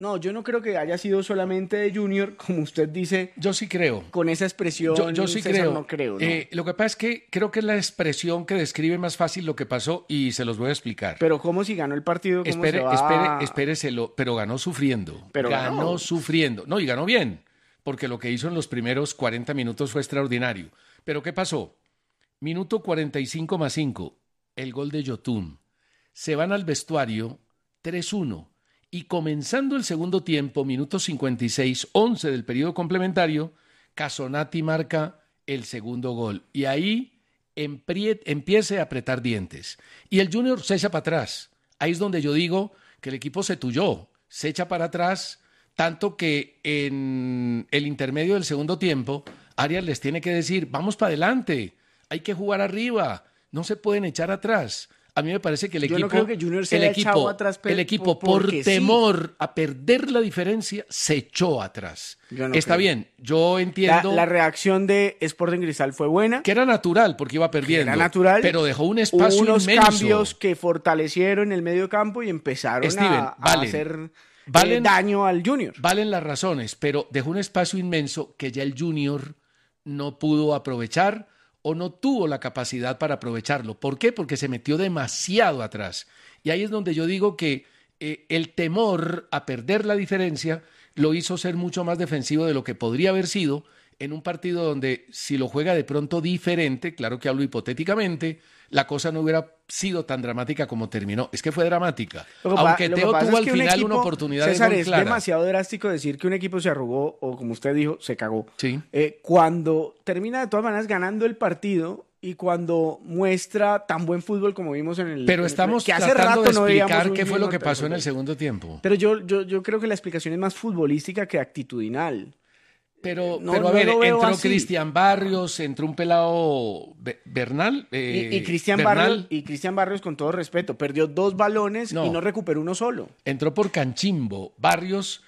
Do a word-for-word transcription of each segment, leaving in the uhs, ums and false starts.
No, yo no creo que haya sido solamente de Junior, como usted dice. Yo sí creo. Con esa expresión, yo, yo sí César, creo. no creo, ¿no? Eh, lo que pasa es que creo que es la expresión que describe más fácil lo que pasó y se los voy a explicar. Pero cómo si ganó el partido, cómo espere, se va... espere, espéreselo, pero ganó sufriendo. Pero ganó, ganó sufriendo. No, y ganó bien, porque lo que hizo en los primeros cuarenta minutos fue extraordinario. Pero ¿qué pasó? Minuto cuarenta y cinco más cinco, el gol de Yotun. Se van al vestuario tres uno. Y comenzando el segundo tiempo, minuto cincuenta y seis, once del periodo complementario, Casonati marca el segundo gol. Y ahí empiece a apretar dientes. Y el Junior se echa para atrás. Ahí es donde yo digo que el equipo se tuyó, se echa para atrás, tanto que en el intermedio del segundo tiempo, Arias les tiene que decir, vamos para adelante, hay que jugar arriba, no se pueden echar atrás. A mí me parece que el Yo equipo, no creo que Junior se el haya equipo, echado atrás, el equipo por temor sí. a perder la diferencia, se echó atrás. No Está creo. bien, yo entiendo... La, la reacción de Sporting Cristal fue buena. Que era natural, porque iba perdiendo. Era natural. Pero dejó un espacio unos inmenso. cambios que fortalecieron el medio campo y empezaron Steven, a, a valen, hacer valen, eh, daño al Junior. Valen las razones, pero dejó un espacio inmenso que ya el Junior no pudo aprovechar o no tuvo la capacidad para aprovecharlo. ¿Por qué? Porque se metió demasiado atrás. Y ahí es donde yo digo que eh, el temor a perder la diferencia lo hizo ser mucho más defensivo de lo que podría haber sido en un partido donde si lo juega de pronto diferente, claro que hablo hipotéticamente, la cosa no hubiera sido tan dramática como terminó. Es que fue dramática. Lo que Aunque lo Teo que tuvo es al que un final equipo, una oportunidad César, de gol es clara. demasiado drástico decir que un equipo se arrugó o, como usted dijo, se cagó. Sí. Eh, cuando termina de todas maneras ganando el partido y cuando muestra tan buen fútbol como vimos en el... Pero en estamos el, que hace tratando rato de no explicar qué fue lo que Junior pasó en el segundo tiempo. Pero yo, yo, yo creo que la explicación es más futbolística que actitudinal. Pero, No, pero a no ver, lo veo entró así. Cristian Barrios, entró un pelado Be- Bernal. eh, Y, y Cristian Bernal, Barrios, y Cristian Barrios, con todo respeto, perdió dos balones No. y no recuperó uno solo. Entró por Canchimbo. Barrios,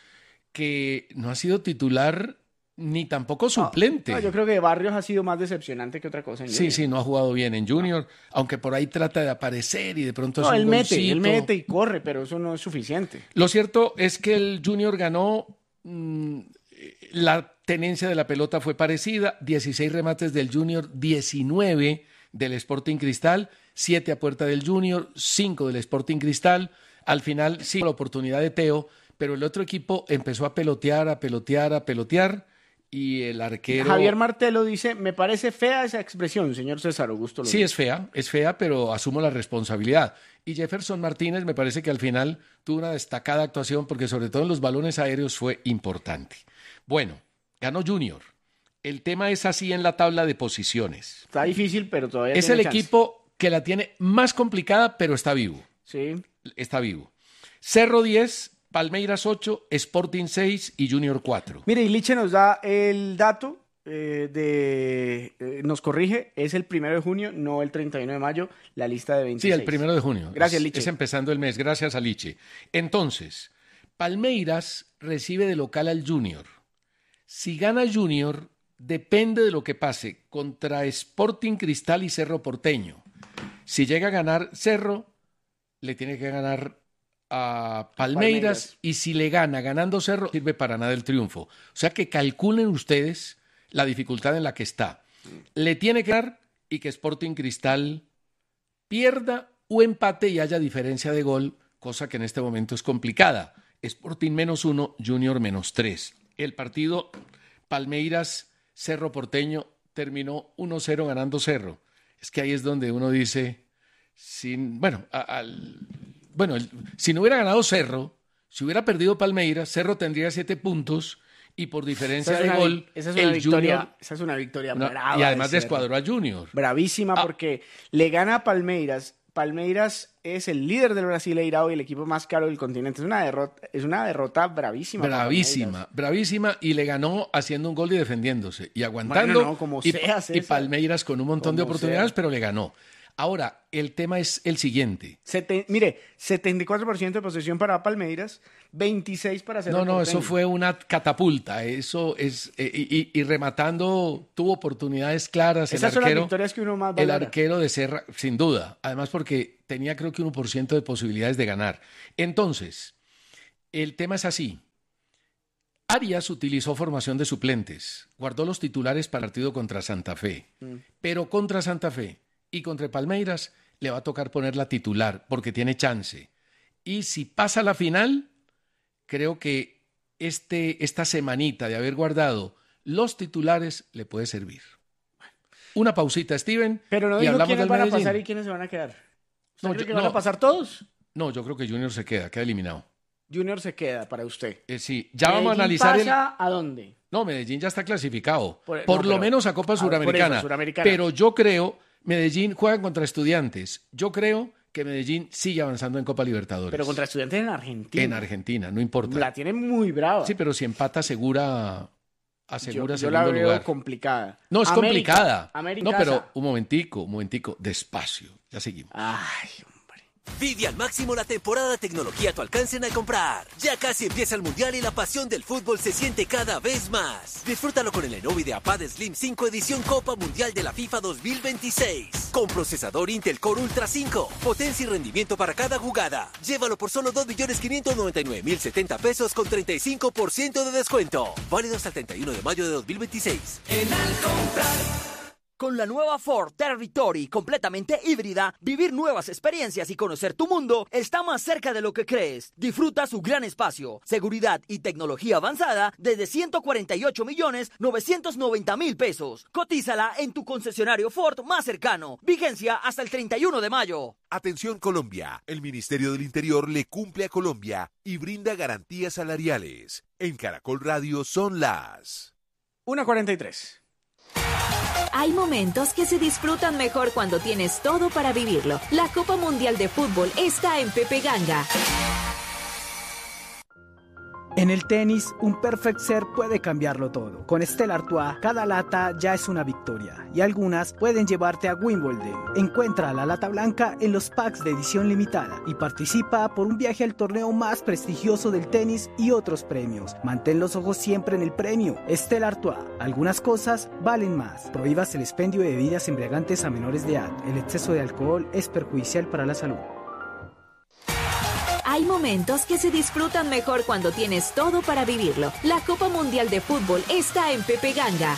que no ha sido titular ni tampoco suplente. No, yo creo que Barrios ha sido más decepcionante que otra cosa en Sí, Junior. sí, no ha jugado bien en Junior, aunque por ahí trata de aparecer y de pronto No, es un él mete, golcito. él mete y corre, pero eso no es suficiente. Lo cierto es que el Junior ganó, mmm, la tenencia de la pelota fue parecida, dieciséis remates del Junior, diecinueve del Sporting Cristal, siete a puerta del Junior, cinco del Sporting Cristal. Al final sí la oportunidad de Teo, pero el otro equipo empezó a pelotear, a pelotear, a pelotear y el arquero... Javier Martelo dice, me parece fea esa expresión, señor César Augusto. Sí, es fea, es fea, pero asumo la responsabilidad. Y Jefferson Martínez me parece que al final tuvo una destacada actuación porque sobre todo en los balones aéreos fue importante. Bueno, ganó Junior. El tema es así en la tabla de posiciones. Está difícil, pero todavía Es tiene el chance. equipo que la tiene más complicada, pero está vivo. Sí. Está vivo. Cerro diez, Palmeiras ocho, Sporting seis y Junior cuatro. Mire, y Liche nos da el dato eh, de... eh, nos corrige, es el primero de junio, no el treinta y uno de mayo, la lista de veintiséis. Sí, el primero de junio. Gracias, Es- Liche. Es empezando el mes. Gracias a Liche. Entonces, Palmeiras recibe de local al Junior. Si gana Junior, depende de lo que pase contra Sporting Cristal y Cerro Porteño. Si llega a ganar Cerro, le tiene que ganar a Palmeiras, Palmeiras. y si le gana ganando Cerro, sirve para nada el triunfo. O sea que calculen ustedes la dificultad en la que está. Le tiene que ganar y que Sporting Cristal pierda o empate y haya diferencia de gol, cosa que en este momento es complicada. Sporting menos uno, Junior menos tres. El partido Palmeiras Cerro Porteño terminó uno cero ganando Cerro. Es que ahí es donde uno dice, sin, bueno, a- al, bueno, el- si no hubiera ganado Cerro, si hubiera perdido Palmeiras, Cerro tendría siete puntos y por diferencia Esa es de una, gol, vi- esa es una el victoria, Junior, esa es una victoria no, brava. y además de Cerro. descuadró a Junior. Bravísima Ah. porque le gana a Palmeiras. Palmeiras es el líder del Brasileirao y el equipo más caro del continente. Es una derrota, es una derrota bravísima. para Bravísima, Palmeiras. bravísima, y le ganó haciendo un gol y defendiéndose, y aguantando, Bueno, no, como y, sea, y César. Palmeiras con un montón de Como oportunidades, sea. pero le ganó. Ahora, el tema es el siguiente. Sete- mire, setenta y cuatro por ciento de posesión para Palmeiras, veintiséis para Cerro No, no, eso Porteño. fue una catapulta, eso es, eh, y, y- y rematando, tuvo oportunidades claras. Esas el son las arquero, victorias que uno más el valora. arquero de Serra, sin duda, además porque tenía creo que uno por ciento de posibilidades de ganar. Entonces, el tema es así. Arias utilizó formación de suplentes, guardó los titulares para el partido contra Santa Fe, mm. pero contra Santa Fe y contra Palmeiras le va a tocar poner la titular porque tiene chance. Y si pasa la final, creo que este, esta semanita de haber guardado los titulares le puede servir. Una pausita, Steven. Pero no dijo quiénes van a pasar y quiénes se van a quedar. ¿Usted no, cree yo, que van no, a pasar todos? No, yo creo que Junior se queda, queda eliminado. Junior se queda para usted. Eh, sí, ya vamos a analizar. ¿Pasa el... a dónde? No, Medellín ya está clasificado. Por, por no, lo pero, menos a Copa Suramericana. Eso, Suramericana. Pero yo creo, Medellín juega contra Estudiantes. Yo creo que Medellín sigue avanzando en Copa Libertadores. Pero contra Estudiantes en Argentina. En Argentina, no importa. La tiene muy brava. Sí, pero si empata asegura, asegura yo, segundo yo la veo lugar. complicada. No, es América, complicada. América no, pero un momentico, un momentico, despacio. Ya seguimos. Ay, vive al máximo la temporada de tecnología a tu alcance en Alcomprar. Ya casi empieza el Mundial y la pasión del fútbol se siente cada vez más. Disfrútalo con el Lenovo IdeaPad Slim cinco edición Copa Mundial de la FIFA dos mil veintiséis. Con procesador Intel Core Ultra cinco. Potencia y rendimiento para cada jugada. Llévalo por solo dos millones quinientos noventa y nueve mil setenta pesos con treinta y cinco por ciento de descuento. Válido hasta el treinta y uno de mayo de dos mil veintiséis. En Alcomprar. Con la nueva Ford Territory completamente híbrida, vivir nuevas experiencias y conocer tu mundo está más cerca de lo que crees. Disfruta su gran espacio, seguridad y tecnología avanzada desde ciento cuarenta y ocho millones novecientos noventa mil pesos. Cotízala en tu concesionario Ford más cercano. Vigencia hasta el treinta y uno de mayo. Atención Colombia, el Ministerio del Interior le cumple a Colombia y brinda garantías salariales. En Caracol Radio son las una cuarenta y tres. Hay momentos que se disfrutan mejor cuando tienes todo para vivirlo. La Copa Mundial de Fútbol está en Pepe Ganga. En el tenis, un perfect serve puede cambiarlo todo. Con Stella Artois, cada lata ya es una victoria y algunas pueden llevarte a Wimbledon. Encuentra la lata blanca en los packs de edición limitada y participa por un viaje al torneo más prestigioso del tenis y otros premios. Mantén los ojos siempre en el premio. Stella Artois, algunas cosas valen más. Prohíbas el expendio de bebidas embriagantes a menores de edad. El exceso de alcohol es perjudicial para la salud. Hay momentos que se disfrutan mejor cuando tienes todo para vivirlo. La Copa Mundial de Fútbol está en Pepe Ganga.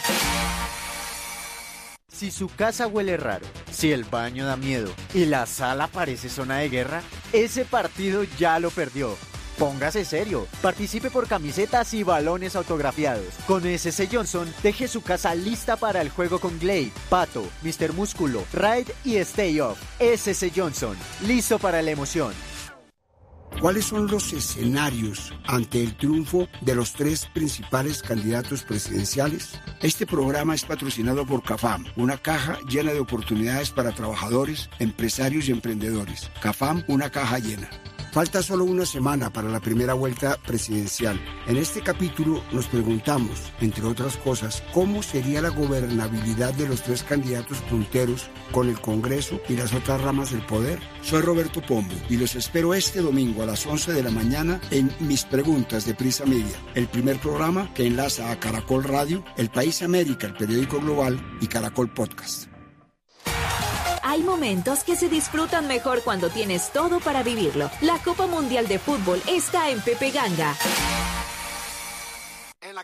Si su casa huele raro, si el baño da miedo y la sala parece zona de guerra, ese partido ya lo perdió. Póngase serio, participe por camisetas y balones autografiados. Con S C Johnson, deje su casa lista para el juego con Glade, Pato, mister Músculo, Ride y Stay Off. S C Johnson, listo para la emoción. ¿Cuáles son los escenarios ante el triunfo de los tres principales candidatos presidenciales? Este programa es patrocinado por CAFAM, una caja llena de oportunidades para trabajadores, empresarios y emprendedores. CAFAM, una caja llena. Falta solo una semana para la primera vuelta presidencial. En este capítulo nos preguntamos, entre otras cosas, cómo sería la gobernabilidad de los tres candidatos punteros con el Congreso y las otras ramas del poder. Soy Roberto Pombo y los espero este domingo a las once de la mañana en Mis Preguntas de Prisa Media, el primer programa que enlaza a Caracol Radio, El País América, el periódico global y Caracol Podcast. Hay momentos que se disfrutan mejor cuando tienes todo para vivirlo. La Copa Mundial de Fútbol está en Pepe Ganga.